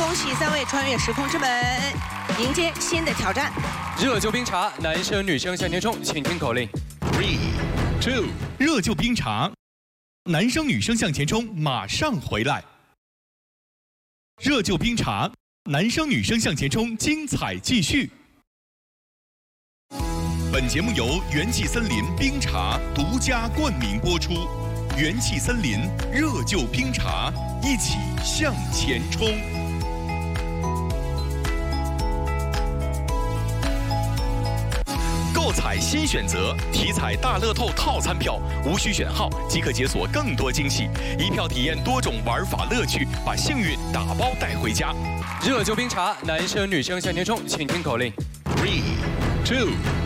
恭喜3位穿越时空之门，迎接新的挑战。 热酒冰茶，男生女生向前冲，请听口令 ：3、2，热酒冰茶，男生女生向前冲，马上回来。热酒冰茶，男生女生向前冲，精彩继续。本节目由元气森林冰茶独家冠名播出。元气森林热酒冰茶，一起向前冲。购彩新选择，体彩大乐透套餐票，无需选号即可解锁更多惊喜，一票体验多种玩法乐趣，把幸运打包带回家。 热酒冰茶，男生女生向前冲，请听口令 ：3、2。